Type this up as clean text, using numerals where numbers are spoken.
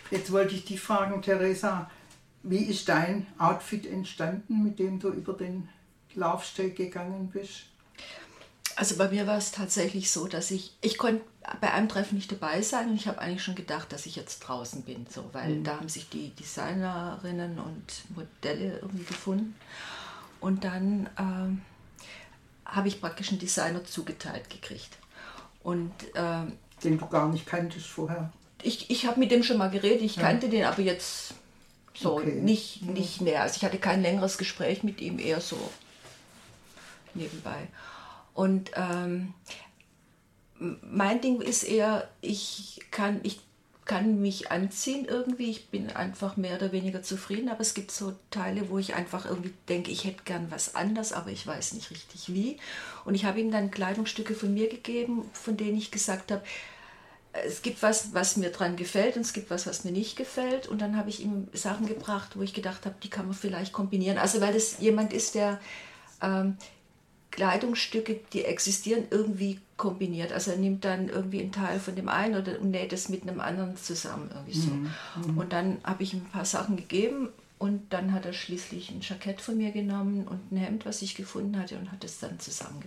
Jetzt wollte ich dich fragen, Theresa, wie ist dein Outfit entstanden, mit dem du über den Laufsteg gegangen bist? Also bei mir war es tatsächlich so, dass ich konnte bei einem Treffen nicht dabei sein und ich habe eigentlich schon gedacht, dass ich jetzt draußen bin, so, weil da haben sich die Designerinnen und Modelle irgendwie gefunden. Und dann habe ich praktisch einen Designer zugeteilt gekriegt. Und Den du gar nicht kanntest vorher? ich habe mit dem schon mal geredet, ich kannte den aber jetzt so Okay. nicht näher. Also ich hatte kein längeres Gespräch mit ihm, eher so nebenbei. Und mein Ding ist eher, ich kann mich anziehen irgendwie. Ich bin einfach mehr oder weniger zufrieden, aber es gibt so Teile, wo ich einfach irgendwie denke, ich hätte gern was anderes, aber ich weiß nicht richtig wie. Und ich habe ihm dann Kleidungsstücke von mir gegeben, von denen ich gesagt habe, es gibt was mir dran gefällt und es gibt was mir nicht gefällt. Und dann habe ich ihm Sachen gebracht, wo ich gedacht habe, die kann man vielleicht kombinieren. Also weil das jemand ist, der Kleidungsstücke, die existieren, irgendwie kombiniert. Also er nimmt dann irgendwie einen Teil von dem einen und näht es mit einem anderen zusammen. Irgendwie so. Und dann habe ich ihm ein paar Sachen gegeben und dann hat er schließlich ein Jackett von mir genommen und ein Hemd, was ich gefunden hatte, und hat es dann zusammengebracht.